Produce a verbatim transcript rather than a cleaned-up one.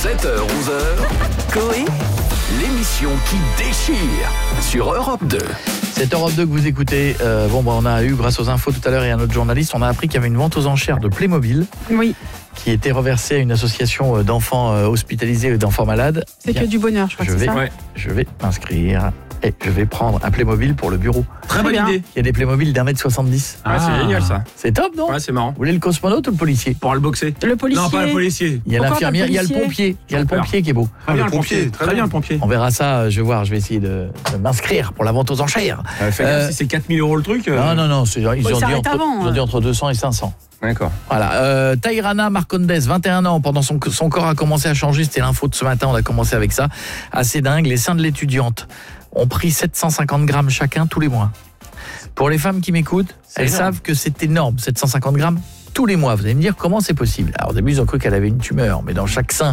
sept heures onze heures, Coé, l'émission qui déchire sur Europe deux. C'est Europe deux que vous écoutez. Euh, bon, bah, on a eu, grâce aux infos tout à l'heure et à notre journaliste, on a appris qu'il y avait une vente aux enchères de Playmobil. Oui. Qui était reversée à une association d'enfants hospitalisés et d'enfants malades. C'est Bien. que du bonheur, je crois je que c'est vais, ça. Ouais. Je vais m'inscrire et je vais prendre un Playmobil pour le bureau. Très bonne idée. Il y a des Playmobil d'un mètre soixante-dix. Ah, ah, c'est génial ça. C'est top, non? Ouais, c'est marrant. Vous voulez le cosmonaute ou le policier? Pour le boxer. Le policier. Non, pas le policier. Il y a l'infirmière, il y a le pompier. Il y a le pompier qui est beau. Très bien le pompier. Très bien le pompier. On verra ça, je vais voir, je vais essayer de, de m'inscrire pour la vente aux enchères. Euh, fais euh, si c'est quatre mille euros le truc. Euh... Non, non, non, c'est, ils, oui, ont dit entre, avant, ils ont dit entre deux cents et cinq cents. D'accord. Voilà. Euh, Tairana Marcondes, vingt et un ans, pendant son, son corps a commencé à changer, c'était l'info de ce matin, on a commencé avec ça. Assez dingue, les seins de l'étudiante ont pris sept cent cinquante grammes chacun tous les mois. Pour les femmes qui m'écoutent, c'est elles énorme. Savent que c'est énorme, sept cent cinquante grammes tous les mois. Vous allez me dire comment c'est possible. Alors au début, ils ont cru qu'elle avait une tumeur, mais dans chaque sein,